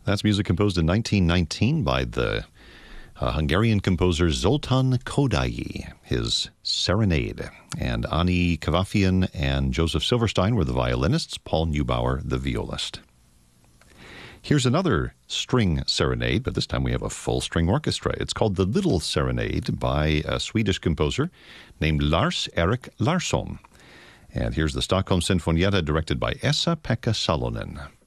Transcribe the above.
That's music composed in 1919 by the Hungarian composer Zoltán Kodály, his Serenade. And Ani Kavafian and Joseph Silverstein were the violinists, Paul Neubauer the violist. Here's another string serenade, but this time we have a full string orchestra. It's called The Little Serenade by a Swedish composer named Lars-Erik Larsson. And here's the Stockholm Sinfonietta directed by Esa-Pekka Salonen.